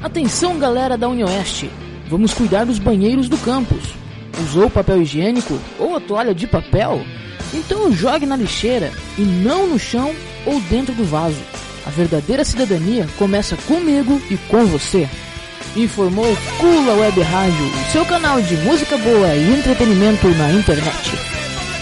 Atenção, galera da UniOeste, vamos cuidar dos banheiros do campus. Usou papel higiênico ou a toalha de papel? Então jogue na lixeira e não no chão ou dentro do vaso. A verdadeira cidadania começa comigo e com você. Informou Kula Web Rádio, o seu canal de música boa e entretenimento na internet.